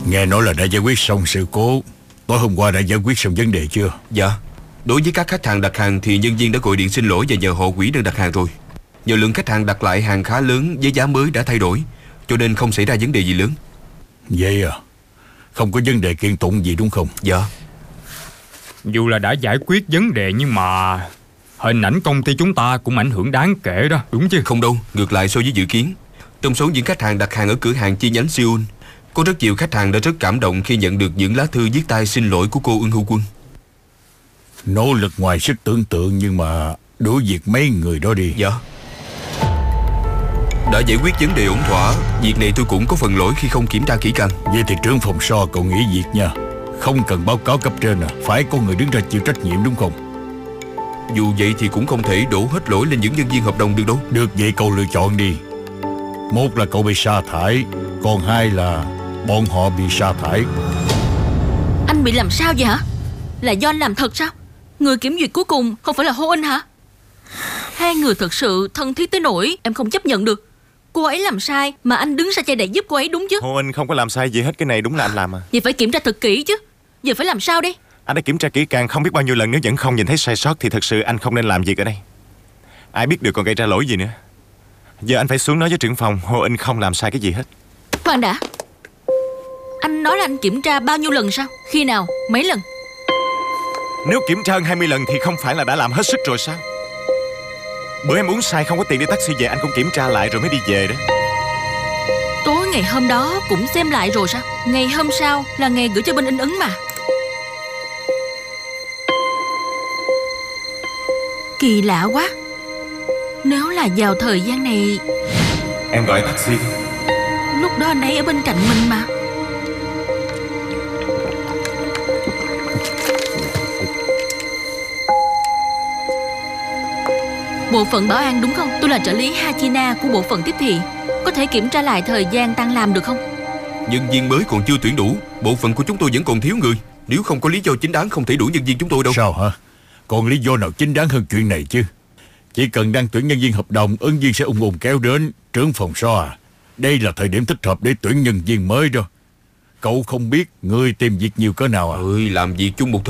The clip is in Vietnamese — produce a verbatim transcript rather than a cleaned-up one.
Nghe nói là đã giải quyết xong sự cố. Tối hôm qua đã giải quyết xong vấn đề chưa? Dạ. Đối với các khách hàng đặt hàng thì nhân viên đã gọi điện xin lỗi và nhờ họ hủy đơn đặt hàng rồi. Nhờ lượng khách hàng đặt lại hàng khá lớn với giá mới đã thay đổi, cho nên không xảy ra vấn đề gì lớn. Vậy à? Không có vấn đề kiện tụng gì đúng không? Dạ. Dù là đã giải quyết vấn đề nhưng mà hình ảnh công ty chúng ta cũng ảnh hưởng đáng kể đó, đúng chứ? Không đâu, ngược lại so với dự kiến. Trong số những khách hàng đặt hàng ở cửa hàng chi nhánh Seoul, có rất nhiều khách hàng đã rất cảm động khi nhận được những lá thư viết tay xin lỗi của cô Ưng Hưu Quân. Nỗ lực ngoài sức tưởng tượng nhưng mà đuổi việc mấy người đó đi. Dạ. Đã giải quyết vấn đề ổn thỏa. Việc này tôi cũng có phần lỗi khi không kiểm tra kỹ càng. Vậy thì trưởng phòng so cậu nghỉ việc nha. Không cần báo cáo cấp trên à. Phải có người đứng ra chịu trách nhiệm đúng không? Dù vậy thì cũng không thể đổ hết lỗi lên những nhân viên hợp đồng được đâu. Được vậy cậu lựa chọn đi. Một là cậu bị sa thải, còn hai là bọn họ bị sa thải. Anh bị làm sao vậy hả? Là do anh làm thật sao? Người kiểm duyệt cuối cùng không phải là Hô In hả? Hai người thật sự thân thiết tới nỗi em không chấp nhận được. Cô ấy làm sai mà anh đứng ra che đậy giúp cô ấy đúng chứ? Hồ Anh không có làm sai gì hết, cái này đúng là anh làm à. Vậy phải kiểm tra thật kỹ chứ. Giờ phải làm sao đây? Anh đã kiểm tra kỹ càng không biết bao nhiêu lần, nếu vẫn không nhìn thấy sai sót thì thật sự anh không nên làm việc ở đây. Ai biết được còn gây ra lỗi gì nữa. Giờ anh phải xuống nói với trưởng phòng Hồ Anh không làm sai cái gì hết. Khoan đã. Anh nói là anh kiểm tra bao nhiêu lần sao? Khi nào? Mấy lần? Nếu kiểm tra hơn hai mươi lần thì không phải là đã làm hết sức rồi sao? Bữa em uống say không có tiền đi taxi về, anh cũng kiểm tra lại rồi mới đi về đó. Tối ngày hôm đó cũng xem lại rồi sao? Ngày hôm sau là ngày gửi cho bên in ấn mà. Kỳ lạ quá. Nếu là vào thời gian này, Em gọi taxi. lúc đó anh ấy ở bên cạnh mình mà. Bộ phận bảo an đúng không? Tôi là trợ lý Hachina của bộ phận tiếp thị. Có thể kiểm tra lại thời gian tan làm được không? Nhân viên mới còn chưa tuyển đủ. Bộ phận của chúng tôi vẫn còn thiếu người. Nếu không có lý do chính đáng không thể đủ nhân viên chúng tôi đâu. Sao hả? Còn lý do nào chính đáng hơn chuyện này chứ? Chỉ cần đang tuyển nhân viên hợp đồng, ứng viên sẽ ung ung kéo đến. Trưởng phòng so à, đây là thời điểm thích hợp để tuyển nhân viên mới đó. Cậu không biết người tìm việc nhiều cỡ nào à? Ơi, làm việc chung một